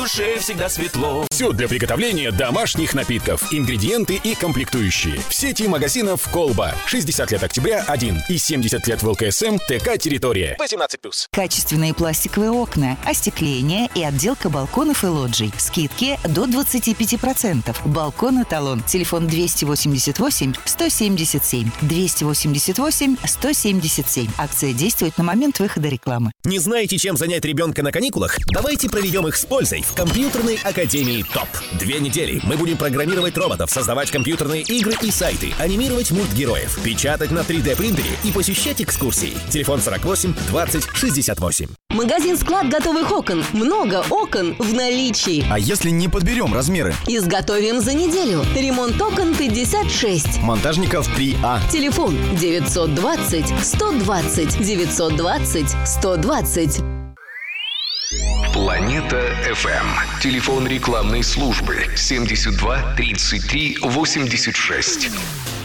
душе всегда светло. Все для приготовления домашних напитков. Ингредиенты и комплектующие. В сети магазинов «Колба». 60 лет октября 1 и 70 лет в ЛКСМ ТК «Территория». 18+. Качественные пластиковые окна, остекление и отделка балконов и лоджий. Скидки до 25%. Балкон «Эталон». Телефон 288 177. 288 177. Акция действует на момент выхода рекламы. Не знаете, чем занять ребенка на каникулах? Давайте проведем их с пользой в компьютерной академии ТОП. 2 недели мы будем программировать роботов, создавать компьютерные игры и сайты, анимировать мультгероев, печатать на 3D-принтере и посещать экскурсии. Телефон 48 20 68. Магазин-склад готовых окон. Много окон в наличии. А если не подберем размеры? Изготовим за неделю. Ремонт окон 56. Монтажников 3А. Телефон 920 120 920 120. Планета FM. Телефон рекламной службы 72 33 86.